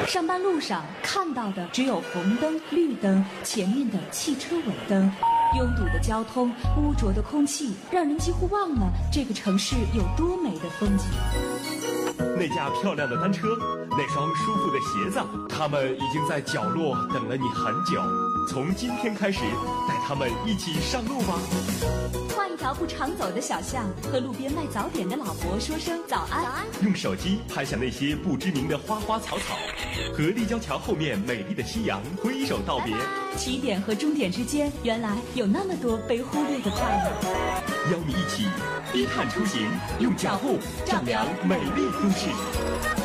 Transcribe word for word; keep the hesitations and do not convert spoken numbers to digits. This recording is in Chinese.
上班路上看到的只有红灯、绿灯，前面的汽车尾灯。拥堵的交通，污浊的空气，让人几乎忘了这个城市有多美的风景。 那架漂亮的单车，那双舒服的鞋子，他们已经在角落等了你很久。从今天开始，带他们一起上路吧。 换一条不常走的小巷，和路边卖早点的老伯说声早安。早安。 用手机拍下那些不知名的花花草草，和立交桥后面美丽的夕阳挥手道别。 拜拜。起点和终点之间，原来有那么多被忽略的快乐。 邀你一起低碳出行，用脚步丈量美丽都市。